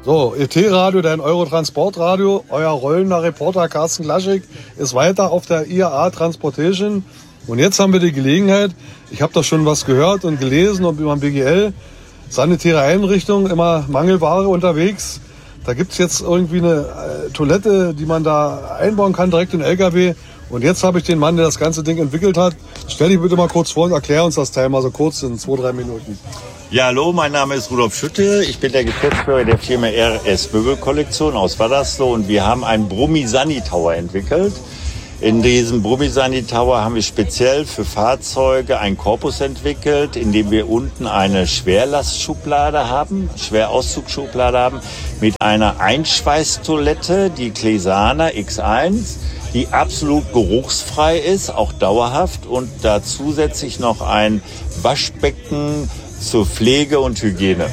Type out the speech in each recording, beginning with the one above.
So, ET-Radio, dein Eurotransportradio, euer rollender Reporter Carsten Glaschig ist weiter auf der IAA Transportation. Und jetzt haben wir die Gelegenheit, ich habe da schon was gehört und gelesen und über den BGL, sanitäre Einrichtungen, immer Mangelware unterwegs. Da gibt's jetzt irgendwie eine Toilette, die man da einbauen kann, direkt in den LKW. Und jetzt habe ich den Mann, der das ganze Ding entwickelt hat. Stell dich bitte mal kurz vor und erklär uns das Teil mal so kurz in 2-3 Minuten. Ja, hallo, mein Name ist Rudolf Schütte. Ich bin der Geschäftsführer der Firma RS Möbelkollektion aus Wadersloh und wir haben einen Brummi-Sani-Tower entwickelt. In diesem Brummi-Sani-Tower haben wir speziell für Fahrzeuge einen Korpus entwickelt, in dem wir unten eine Schwerlastschublade haben, Schwerauszugschublade haben, mit einer Einschweißtoilette, die Klesana X1, die absolut geruchsfrei ist, auch dauerhaft, und da zusätzlich noch ein Waschbecken zur Pflege und Hygiene.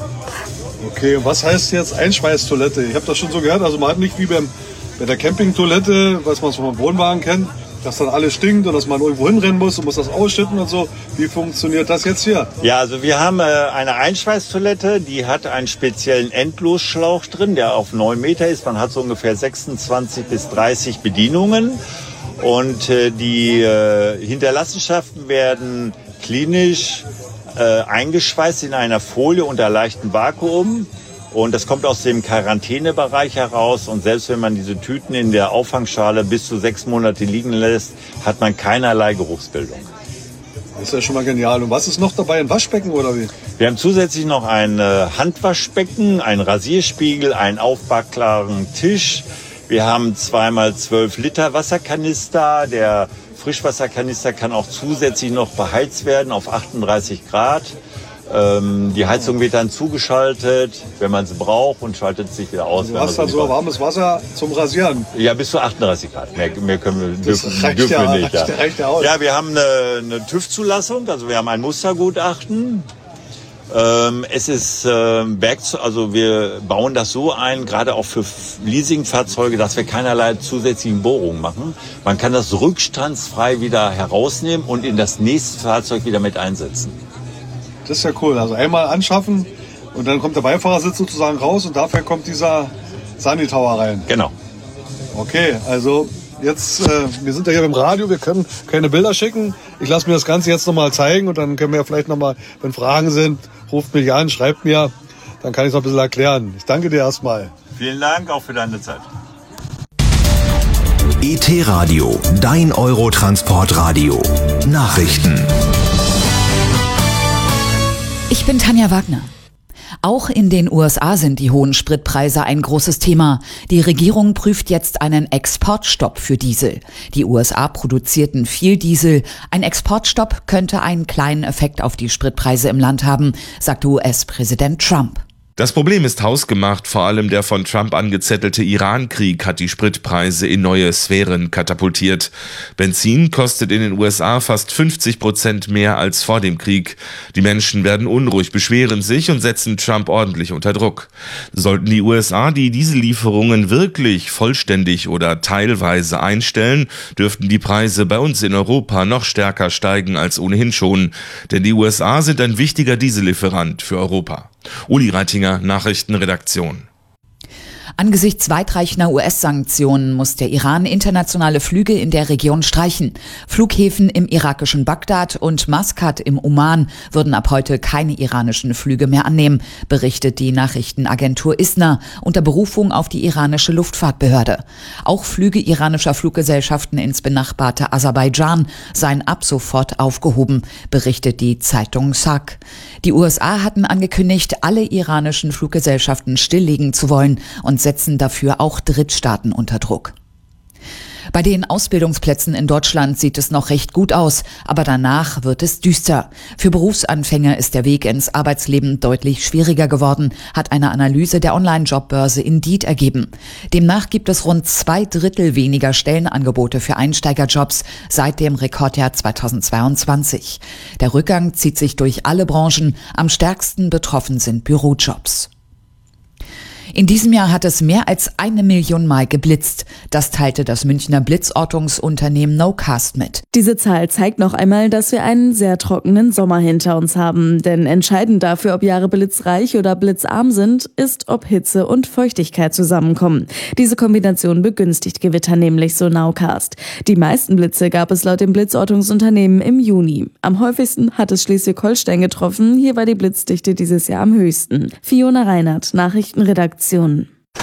Okay, und was heißt jetzt Einschweißtoilette? Ich habe das schon so gehört, also man hat nicht wie bei der Campingtoilette, was man so vom Wohnwagen kennt, dass dann alles stinkt und dass man irgendwo hinrennen muss und muss das ausschütten und so. Wie funktioniert das jetzt hier? Ja, also wir haben eine Einschweißtoilette, die hat einen speziellen Endlosschlauch drin, der auf 9 Meter ist. Man hat so ungefähr 26 bis 30 Bedienungen und die Hinterlassenschaften werden klinisch eingeschweißt in einer Folie unter leichtem Vakuum. Und das kommt aus dem Quarantänebereich heraus. Und selbst wenn man diese Tüten in der Auffangschale bis zu 6 Monate liegen lässt, hat man keinerlei Geruchsbildung. Das ist ja schon mal genial. Und was ist noch dabei? Ein Waschbecken oder wie? Wir haben zusätzlich noch ein Handwaschbecken, einen Rasierspiegel, einen aufbauklaren Tisch. Wir haben 2x12 Liter Wasserkanister. Der Frischwasserkanister kann auch zusätzlich noch beheizt werden auf 38 Grad. Die Heizung wird dann zugeschaltet, wenn man sie braucht, und schaltet sich wieder aus. Du hast dann so warmes Wasser zum Rasieren? Ja, bis zu 38 Grad. Mehr können wir, dürfen wir nicht. Ja. Reicht ja aus. Ja, wir haben eine TÜV-Zulassung, also wir haben ein Mustergutachten. Es ist also wir bauen das so ein, gerade auch für Leasingfahrzeuge, dass wir keinerlei zusätzlichen Bohrungen machen. Man kann das rückstandsfrei wieder herausnehmen und in das nächste Fahrzeug wieder mit einsetzen. Das ist ja cool. Also einmal anschaffen und dann kommt der Beifahrersitz sozusagen raus und dafür kommt dieser Sani-Tower rein. Genau. Okay, also jetzt, wir sind ja hier im Radio, wir können keine Bilder schicken. Ich lasse mir das Ganze jetzt nochmal zeigen und dann können wir vielleicht nochmal, wenn Fragen sind, ruft mich an, schreibt mir, dann kann ich es noch ein bisschen erklären. Ich danke dir erstmal. Vielen Dank auch für deine Zeit. ET-Radio, dein Eurotransportradio. Nachrichten. Ich bin Tanja Wagner. Auch in den USA sind die hohen Spritpreise ein großes Thema. Die Regierung prüft jetzt einen Exportstopp für Diesel. Die USA produzierten viel Diesel. Ein Exportstopp könnte einen kleinen Effekt auf die Spritpreise im Land haben, sagte US-Präsident Trump. Das Problem ist hausgemacht, vor allem der von Trump angezettelte Iran-Krieg hat die Spritpreise in neue Sphären katapultiert. Benzin kostet in den USA fast 50% mehr als vor dem Krieg. Die Menschen werden unruhig, beschweren sich und setzen Trump ordentlich unter Druck. Sollten die USA die Diesellieferungen wirklich vollständig oder teilweise einstellen, dürften die Preise bei uns in Europa noch stärker steigen als ohnehin schon. Denn die USA sind ein wichtiger Diesellieferant für Europa. Uli Reitinger, Nachrichtenredaktion. Angesichts weitreichender US-Sanktionen muss der Iran internationale Flüge in der Region streichen. Flughäfen im irakischen Bagdad und Maskat im Oman würden ab heute keine iranischen Flüge mehr annehmen, berichtet die Nachrichtenagentur ISNA unter Berufung auf die iranische Luftfahrtbehörde. Auch Flüge iranischer Fluggesellschaften ins benachbarte Aserbaidschan seien ab sofort aufgehoben, berichtet die Zeitung SAG. Die USA hatten angekündigt, alle iranischen Fluggesellschaften stilllegen zu wollen und setzen dafür auch Drittstaaten unter Druck. Bei den Ausbildungsplätzen in Deutschland sieht es noch recht gut aus, aber danach wird es düster. Für Berufsanfänger ist der Weg ins Arbeitsleben deutlich schwieriger geworden, hat eine Analyse der Online-Jobbörse Indeed ergeben. Demnach gibt es rund 2/3 weniger Stellenangebote für Einsteigerjobs seit dem Rekordjahr 2022. Der Rückgang zieht sich durch alle Branchen, am stärksten betroffen sind Bürojobs. In diesem Jahr hat es mehr als 1 Million Mal geblitzt. Das teilte das Münchner Blitzortungsunternehmen Nowcast mit. Diese Zahl zeigt noch einmal, dass wir einen sehr trockenen Sommer hinter uns haben. Denn entscheidend dafür, ob Jahre blitzreich oder blitzarm sind, ist, ob Hitze und Feuchtigkeit zusammenkommen. Diese Kombination begünstigt Gewitter nämlich, so Nowcast. Die meisten Blitze gab es laut dem Blitzortungsunternehmen im Juni. Am häufigsten hat es Schleswig-Holstein getroffen. Hier war die Blitzdichte dieses Jahr am höchsten. Fiona Reinhardt, Nachrichtenredaktion.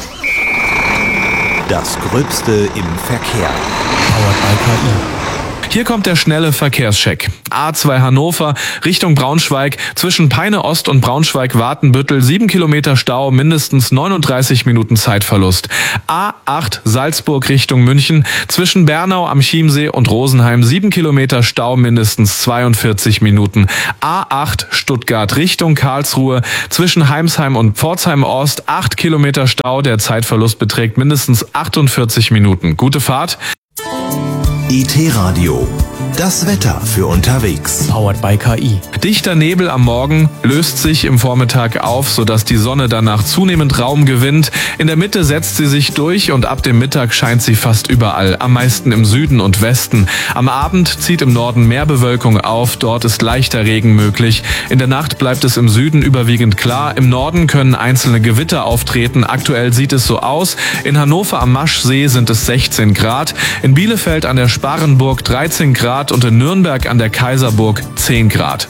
Das Gröbste im Verkehr. Powered by KI. Hier kommt der schnelle Verkehrscheck. A2 Hannover Richtung Braunschweig. Zwischen Peine Ost und Braunschweig-Wartenbüttel 7 Kilometer Stau, mindestens 39 Minuten Zeitverlust. A8 Salzburg Richtung München. Zwischen Bernau am Chiemsee und Rosenheim 7 Kilometer Stau, mindestens 42 Minuten. A8 Stuttgart Richtung Karlsruhe. Zwischen Heimsheim und Pforzheim Ost 8 Kilometer Stau. Der Zeitverlust beträgt mindestens 48 Minuten. Gute Fahrt. IT-Radio. Das Wetter für unterwegs. Powered by KI. Dichter Nebel am Morgen löst sich im Vormittag auf, sodass die Sonne danach zunehmend Raum gewinnt. In der Mitte setzt sie sich durch und ab dem Mittag scheint sie fast überall, am meisten im Süden und Westen. Am Abend zieht im Norden mehr Bewölkung auf, dort ist leichter Regen möglich. In der Nacht bleibt es im Süden überwiegend klar. Im Norden können einzelne Gewitter auftreten. Aktuell sieht es so aus. In Hannover am Maschsee sind es 16 Grad, in Bielefeld an der Sparrenburg 13 Grad und in Nürnberg an der Kaiserburg 10 Grad.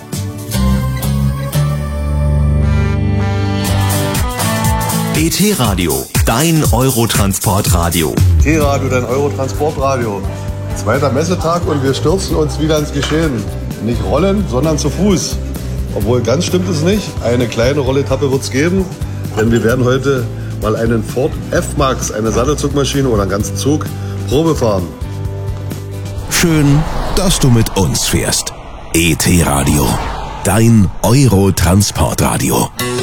ET-Radio, dein Eurotransportradio. ET-Radio, dein Eurotransportradio. Zweiter Messetag und wir stürzen uns wieder ins Geschehen. Nicht rollen, sondern zu Fuß. Obwohl, ganz stimmt es nicht. Eine kleine Rolletappe wird es geben, denn wir werden heute mal einen Ford F-Max, eine Sattelzugmaschine oder einen ganzen Zug, Probe fahren. Schön, dass du mit uns fährst. ET-Radio, dein Eurotransportradio.